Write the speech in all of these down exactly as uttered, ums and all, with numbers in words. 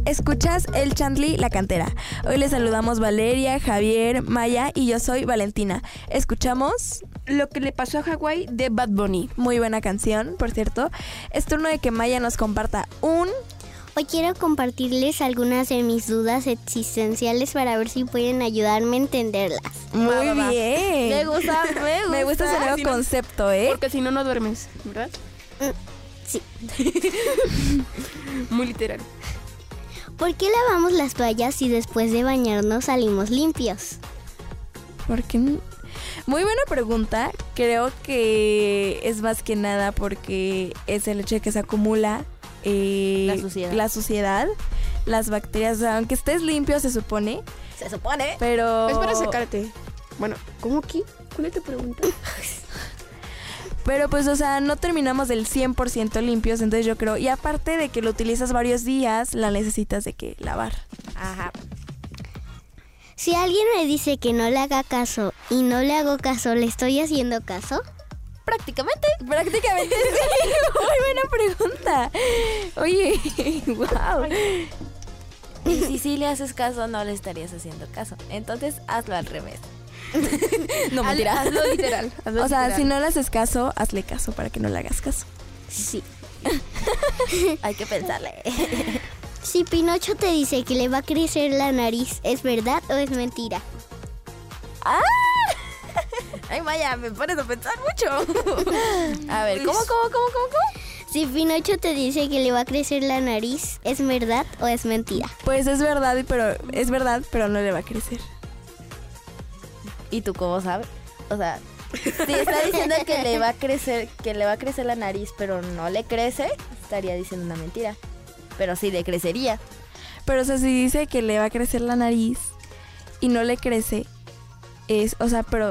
Escuchas El Chantlly, la cantera. Hoy les saludamos Valeria, Javier, Maya y yo soy Valentina. Escuchamos Lo que le pasó a Hawái de Bad Bunny. Muy buena canción, por cierto. Es turno de que Maya nos comparta un... Hoy quiero compartirles algunas de mis dudas existenciales para ver si pueden ayudarme a entenderlas. Muy Va, va, va. bien. Me gusta, me gusta. Me gusta ese nuevo Si no- concepto, ¿eh? Porque si no, no duermes, ¿verdad? Sí. Muy literal. ¿Por qué lavamos las toallas si después de bañarnos salimos limpios? Porque... Muy buena pregunta. Creo que es más que nada porque es el hecho de que se acumula eh, La suciedad. la suciedad, las bacterias, o sea, aunque estés limpio se supone, Se supone. pero... Es para secarte. Bueno, ¿cómo aquí? ¿Cuál es tu pregunta? Pero pues, o sea, no terminamos del cien por ciento limpios, entonces yo creo... Y aparte de que lo utilizas varios días, la necesitas de que lavar. Ajá. Si alguien me dice que no le haga caso y no le hago caso, ¿le estoy haciendo caso? Prácticamente. Prácticamente sí. Muy buena pregunta. Oye, wow. Y si sí le haces caso, no le estarías haciendo caso. Entonces, hazlo al revés. No, Haz- mentira. Hazlo literal. hazlo O sea, literal. si no le haces caso, hazle caso para que no le hagas caso. Sí. Hay que pensarle. Si Pinocho te dice que le va a crecer la nariz, ¿es verdad o es mentira? Ay, Maya, me pones a pensar mucho. A ver, ¿cómo, cómo, cómo, cómo, cómo? Si Pinocho te dice que le va a crecer la nariz, ¿es verdad o es mentira? Pues es verdad, pero es verdad, pero no le va a crecer. ¿Y tú cómo sabes? O sea, si está diciendo que le va a crecer, que le va a crecer la nariz, pero no le crece, estaría diciendo una mentira. Pero sí le crecería. Pero o sea, si dice que le va a crecer la nariz y no le crece, es, o sea, pero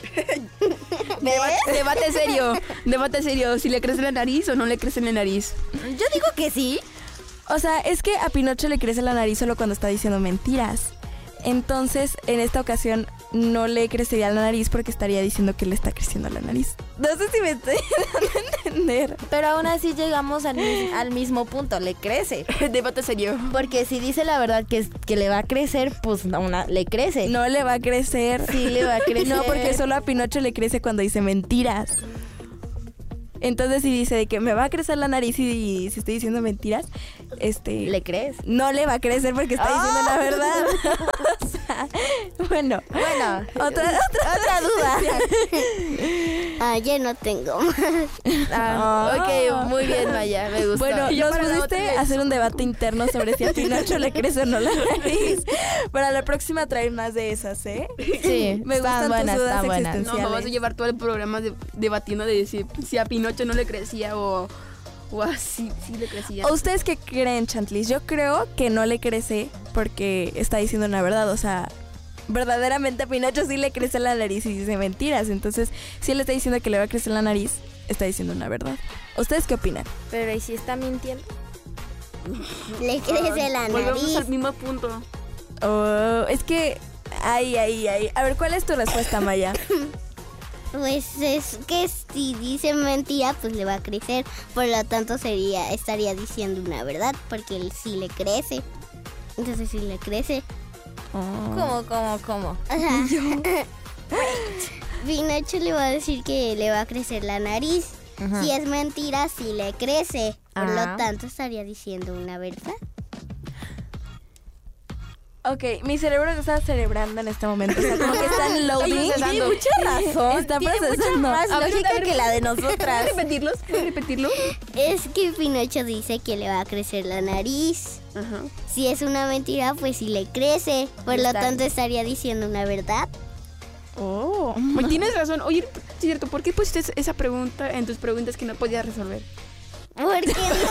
Debate, debate serio. Debate serio. Si le crece la nariz o no le crece la nariz. Yo digo que sí. o sea, es que a Pinocho le crece la nariz solo cuando está diciendo mentiras. Entonces, en esta ocasión no le crecería la nariz porque estaría diciendo que le está creciendo la nariz. No sé si me estoy dando a entender. Pero aún así llegamos al, mis- al mismo punto, le crece. Debate serio. Porque si dice la verdad que, es- que le va a crecer, pues no, una, le crece. No le va a crecer. Sí le va a crecer. No, porque solo a Pinocho le crece cuando dice mentiras. Entonces, si dice de que me va a crecer la nariz y si estoy diciendo mentiras, este... ¿Le crees? no le va a crecer porque está diciendo la verdad. O sea, bueno. Bueno, Otra, otra, otra duda. Ah, ya no tengo. Ah, ok, muy bien, Maya, me gustó. Bueno, Y yo nos para la pusiste otra a hacer un debate interno sobre si a Pinocho le crece o no la nariz. Para la próxima traer más de esas, ¿eh? Sí, Me están gustan buenas, tus dudas están buenas. No, vamos a llevar todo el programa de- debatiendo de si, si a Pinocho no le crecía o, o así sí le crecía. ¿O ustedes qué creen, Chantlis? Yo creo que no le crece porque está diciendo una verdad, o sea... Verdaderamente a Pinocho sí le crece la nariz y dice mentiras. Entonces, si él está diciendo que le va a crecer la nariz, está diciendo una verdad. ¿Ustedes qué opinan? Pero ¿y si está mintiendo? Le crece la Volvemos nariz. al mismo punto. Oh, es que... Ay, ay, ay. A ver, ¿cuál es tu respuesta, Maya? Pues es que si dice mentira, pues le va a crecer. Por lo tanto, sería estaría diciendo una verdad, porque él sí le crece. Entonces, sí le crece. Oh. ¿Cómo, cómo, cómo? O sea, Pinocho le va a decir que le va a crecer la nariz. Ajá. Si es mentira, sí le crece. Por Ah. lo tanto, estaría diciendo una verdad. Ok, mi cerebro está celebrando en este momento. O sea, como que está en loading. Estoy procesando. Tiene mucha razón. Está Tiene mucha procesando. más A ver, lógica a ver, que la de ¿Puedes nosotras. repetirlos? ¿Puedes repetirlo? Es que Pinocho dice que le va a crecer la nariz. Ajá. Si es una mentira, pues sí le crece. Por lo Está- tanto, estaría diciendo una verdad. Oh. Oye, tienes razón. Oye, cierto, ¿por qué pusiste esa pregunta en tus preguntas que no podías resolver? Porque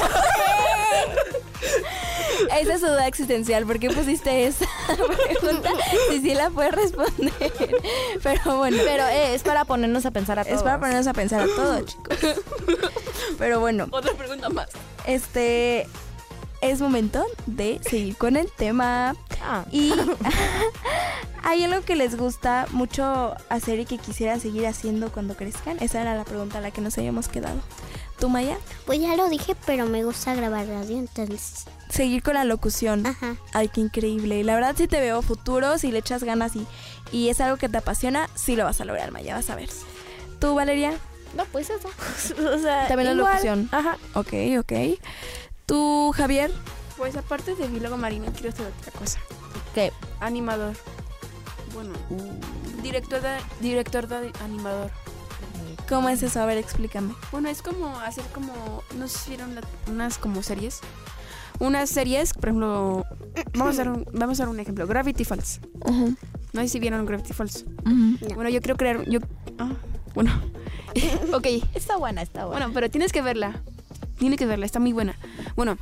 Esa es su duda existencial. ¿Por qué pusiste esa pregunta? Si sí la puedes responder. Pero bueno. Pero eh, es para ponernos a pensar a todos. Es para ponernos a pensar a todos, chicos. Pero bueno, Otra pregunta más. este es momento de seguir con el tema. Ah. Y ¿hay algo que les gusta mucho hacer y que quisieran seguir haciendo cuando crezcan? Esa era la pregunta a la que nos habíamos quedado. ¿Tú, Maya? Pues ya lo dije, pero me gusta grabar radio, entonces. Seguir con la locución. Ajá. Ay, qué increíble. Y la verdad sí te veo futuro, si le echas ganas y, y es algo que te apasiona, sí lo vas a lograr, Maya, vas a ver. ¿Tú, Valeria? No, pues eso. O sea, También la igual. locución. Ajá. Ok, ok. ¿Tú, Javier? Pues aparte de biólogo marino, quiero hacer otra cosa. ¿Qué? Animador. Bueno, director de, director de animador. ¿Cómo es eso? A ver, explícame. Bueno, es como hacer como, no sé si vieron la- unas como series. Unas series, por ejemplo, vamos a dar un, vamos a dar un ejemplo, Gravity Falls. Uh-huh. No sé si vieron Gravity Falls. Uh-huh. No. Bueno, yo quiero crear, yo, ah, bueno, ok, Está buena, está buena. bueno, pero tienes que verla, tienes que verla, está muy buena. Bueno,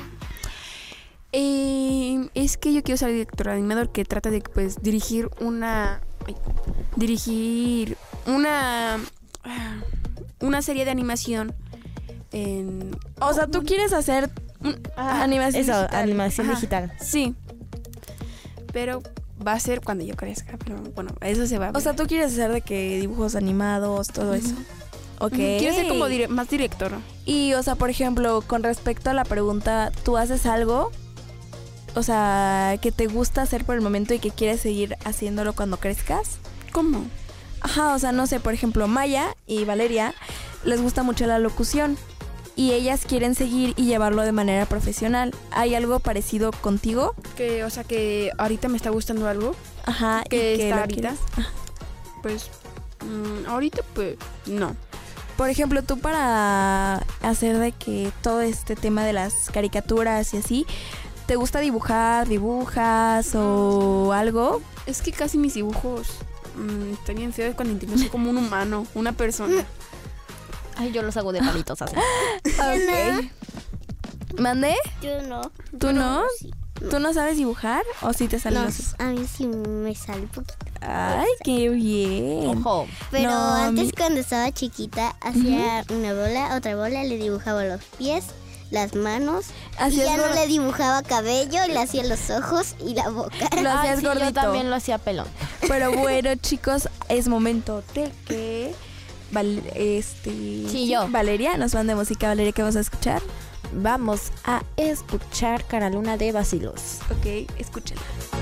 eh, es que yo quiero ser director animador que trata de, pues, dirigir una, ay, dirigir una, ah, una serie de animación en, O sea, ¿tú quieres hacer un- ah, animación Eso, digital? animación Ajá. digital. Sí, pero va a ser cuando yo crezca, pero bueno, eso se va a ver. O sea, ¿tú quieres hacer de que dibujos animados, todo eso? Ok. Ujú, quiero ser como dire- más director. Y, o sea, por ejemplo, con respecto a la pregunta, ¿tú haces algo? O sea, que te gusta hacer por el momento y que quieres seguir haciéndolo cuando crezcas. ¿Cómo? Ajá, o sea, no sé, por ejemplo, Maya y Valeria les gusta mucho la locución y ellas quieren seguir y llevarlo de manera profesional. ¿Hay algo parecido contigo? Que, o sea, que ahorita me está gustando algo, Ajá. y que está lo ahorita. quieres- Pues, mm, ahorita, pues, no. Por ejemplo, tú para hacer de que todo este tema de las caricaturas y así, ¿te gusta dibujar, dibujas o algo? Es que casi mis dibujos mm, están bien feos cuando intento ser como un humano, una persona. Ay, yo los hago de palitos así. Ok. ¿Mandé? Yo no. ¿Tú no? Sí. ¿Tú no sabes dibujar o sí te salen No, los...? a mí sí me sale un poquito. Ay, qué bien. Ojo. Pero No, a antes mí- cuando estaba chiquita hacía una bola, otra bola, le dibujaba los pies, las manos, y Hacías ya no gor- le dibujaba cabello, le hacía los ojos y la boca. Lo Ay, hacías sí, gordito. yo también lo hacía pelón. Pero bueno, chicos, es momento de que Val- este Sí, yo. Valeria nos mande música. Valeria, ¿qué vamos a escuchar? Vamos a escuchar Cara Luna de Basilos. Ok, escúchenla.